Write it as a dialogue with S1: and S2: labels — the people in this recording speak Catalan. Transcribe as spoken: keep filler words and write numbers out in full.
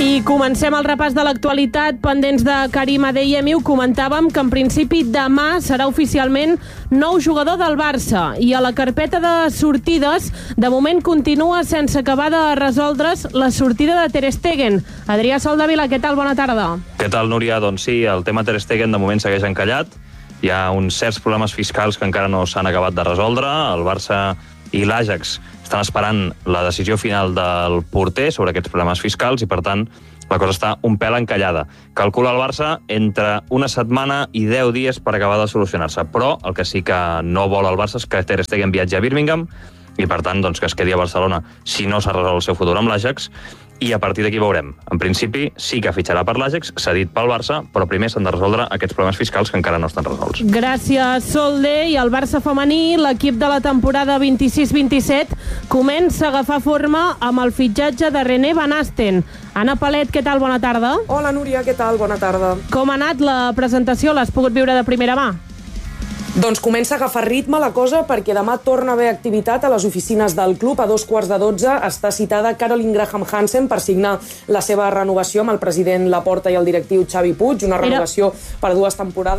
S1: I comencem el repàs de l'actualitat pendents de Karim Adeyemi. Ho comentàvem que en principi demà serà oficialment nou jugador del Barça i a la carpeta de sortides de moment continua sense acabar de resoldre's la sortida de Ter Stegen. Adrià Soldevila, què tal? Bona tarda.
S2: Què tal, Núria? Doncs sí, el tema Ter Stegen de moment segueix encallat. Hi ha uns certs problemes fiscals que encara no s'han acabat de resoldre. El Barça i l'Ajax estan esperant la decisió final del porter sobre aquests problemes fiscals i, per tant, la cosa està un pèl encallada. Calcula el Barça entre una setmana i deu dies per acabar de solucionar-se. Però el que sí que no vol el Barça és que Ter Stegen viatgi a Birmingham i, per tant, doncs, que es quedi a Barcelona si no s'ha resolt el seu futur amb l'Ajax. I a partir d'aquí veurem. En principi sí que fitxarà per l'Ajax, cedit pel Barça, però primer s'han de resoldre aquests problemes fiscals que encara no estan resolts.
S1: Gràcies, Solde. I el Barça femení, l'equip de la temporada vint-i-sis vint-i-set, comença a agafar forma amb el fitxatge de René Van Asten. Anna Palet, què tal? Bona tarda.
S3: Hola, Núria, què tal? Bona tarda.
S1: Com ha anat la presentació? L'has pogut viure de primera mà?
S3: Doncs comença a agafar ritme la cosa perquè demà torna a haver activitat a les oficines del club. A dos quarts de dotze està citada Caroline Graham Hansen per signar la seva renovació amb el president Laporta i el directiu Xavi Puig, una renovació Era... per dues temporades.